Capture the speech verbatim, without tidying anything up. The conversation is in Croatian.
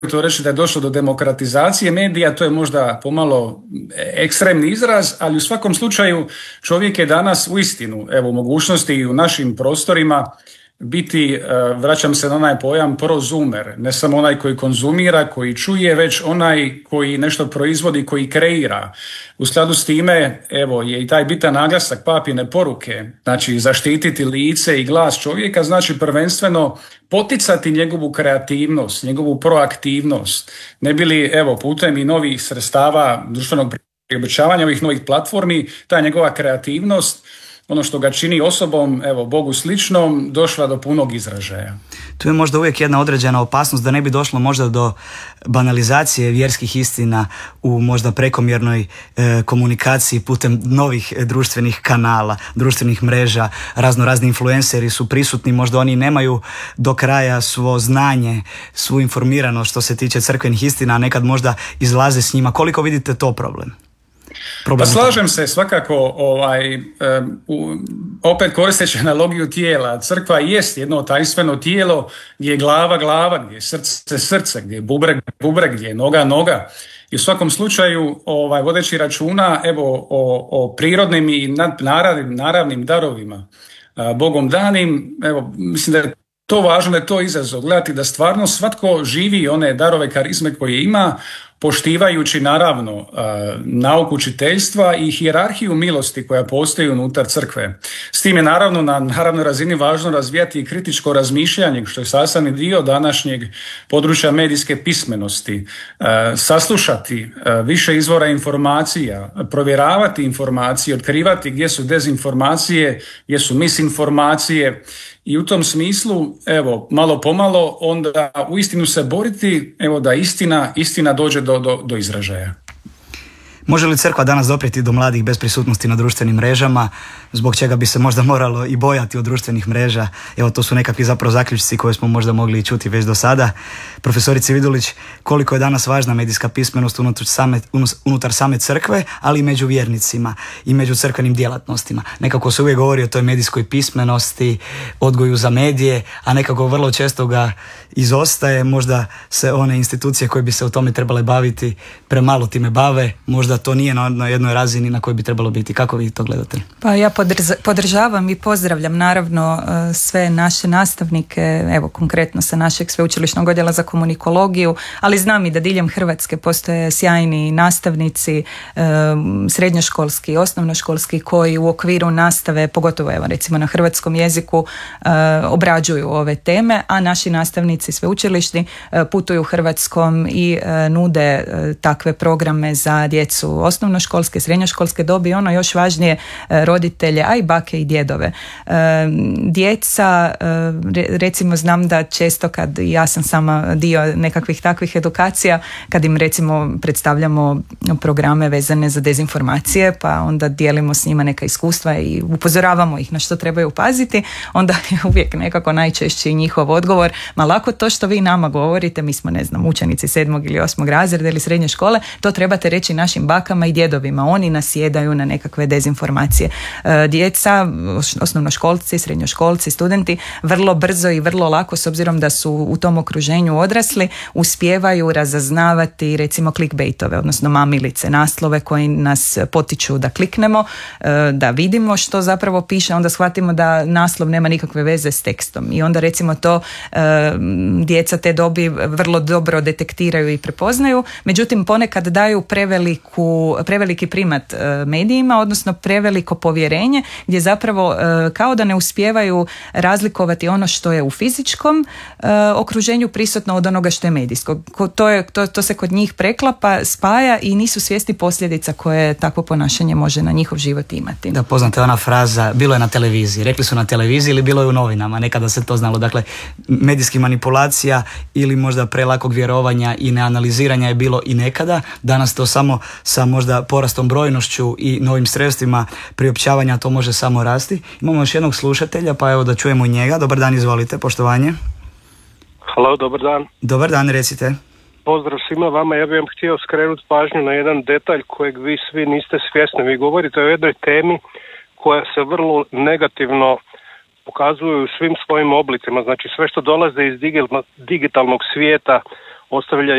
to reći da je došlo do demokratizacije medija, to je možda pomalo ekstremni izraz, ali u svakom slučaju čovjek je danas uistinu, evo, u mogućnosti i u našim prostorima biti, vraćam se na onaj pojam, prozumer, ne samo onaj koji konzumira, koji čuje, već onaj koji nešto proizvodi, koji kreira. U skladu s time, evo, je i taj bitan naglasak papine poruke, znači zaštititi lice i glas čovjeka, znači prvenstveno poticati njegovu kreativnost, njegovu proaktivnost, ne bi li, evo, putem i novih sredstava društvenog priopćavanja, ovih novih platformi, ta njegova kreativnost, ono što ga čini osobom, evo, Bogu sličnom, došla do punog izražaja. Tu je možda uvijek jedna određena opasnost da ne bi došlo možda do banalizacije vjerskih istina u možda prekomjernoj e, komunikaciji putem novih društvenih kanala, društvenih mreža. Razno razni influenceri su prisutni, možda oni nemaju do kraja svo znanje, svu informiranost što se tiče crkvenih istina, a nekad možda izlaze s njima. Koliko vidite to problem? Pa slažem se svakako, ovaj, um, opet koristeći analogiju tijela, crkva jest jedno tajstveno tijelo gdje je glava glava, gdje je srce srce, gdje je bubreg bubreg, gdje je noga noga. I u svakom slučaju, ovaj, vodeći računa, evo, o, o prirodnim i naravnim, naravnim darovima, a, Bogom danim, evo, mislim da je to važno, da je to izazov, gledati da stvarno svatko živi one darove, karizme koje ima, poštivajući naravno uh, nauku učiteljstva i hijerarhiju milosti koja postoji unutar crkve. S tim je naravno na naravnoj razini važno razvijati i kritičko razmišljanje, što je sastavni dio današnjeg područja medijske pismenosti, uh, saslušati uh, više izvora informacija, provjeravati informacije, otkrivati gdje su dezinformacije, gdje su misinformacije. I u tom smislu, evo, malo pomalo onda uistinu se boriti, evo, da istina, istina dođe do, do, do izražaja. Može li crkva danas doprijeti do mladih bez prisutnosti na društvenim mrežama, zbog čega bi se možda moralo i bojati od društvenih mreža? Evo, to su nekakvi zapravo zaključci koje smo možda mogli čuti već do sada. Profesorice Vidulić, koliko je danas važna medijska pismenost unutar same, unutar same crkve, ali i među vjernicima i među crkvenim djelatnostima? Nekako se uvijek govori o toj medijskoj pismenosti, odgoju za medije, a nekako vrlo često ga izostaje. Možda se one institucije koje bi se o tome trebale baviti premalo time bave, možda to nije na jednoj razini na kojoj bi trebalo biti. Kako vi to gledate? Pa ja podržavam i pozdravljam naravno sve naše nastavnike, evo konkretno sa našeg sveučilišnog odjela za komunikologiju, ali znam i da diljem Hrvatske postoje sjajni nastavnici, srednjoškolski, osnovnoškolski, koji u okviru nastave, pogotovo evo recimo na hrvatskom jeziku, obrađuju ove teme, a naši nastavnici sveučilišni putuju Hrvatskom i nude takve programe za djecu osnovnoškolske, srednjoškolske dobi i ono još važnije, roditelje, a i bake i djedove. Djeca, recimo znam da često kad ja sam sama dio nekakvih takvih edukacija, kad im recimo predstavljamo programe vezane za dezinformacije, pa onda dijelimo s njima neka iskustva i upozoravamo ih na što trebaju paziti, onda je uvijek nekako najčešći njihov odgovor, ma lako to što vi nama govorite, mi smo ne znam učenici sedmog ili osmog razreda ili srednje škole, to trebate reći našim bakama i djedovima, oni nasjedaju na nekakve dezinformacije. Djeca, osnovnoškolci, srednjoškolci, studenti vrlo brzo i vrlo lako, s obzirom da su u tom okruženju odrasli, uspijevaju razaznavati recimo clickbaitove, odnosno mamilice, naslove koji nas potiču da kliknemo, da vidimo što zapravo piše, onda shvatimo da naslov nema nikakve veze s tekstom i onda recimo to djeca te dobi vrlo dobro detektiraju i prepoznaju, međutim ponekad daju preveliku, preveliki primat medijima, odnosno preveliko povjerenje gdje zapravo kao da ne uspijevaju razlikovati ono što je u fizičkom okruženju prisutno od onoga što je medijsko. To, je, to, to se kod njih preklapa, spaja i nisu svjesni posljedica koje takvo ponašanje može na njihov život imati. Da, poznate ona fraza, bilo je na televiziji, rekli su na televiziji ili bilo je u novinama, nekada se to znalo. Dakle, medijskih manipulacija ili možda prelakog vjerovanja i neanaliziranja je bilo i nekada, danas to samo sa možda porastom brojnošću i novim sredstvima priopćavanja to može samo rasti. Imamo još jednog slušatelja, pa evo da čujemo njega. Dobar dan, izvolite, poštovanje. Halo, dobar dan. Dobar dan, recite. Pozdrav svima vama, ja bih vam htio skrenuti pažnju na jedan detalj kojeg vi svi niste svjesni. Vi govorite o jednoj temi koja se vrlo negativno pokazuje u svim svojim oblicima. Znači sve što dolaze iz digitalnog svijeta, ostavlja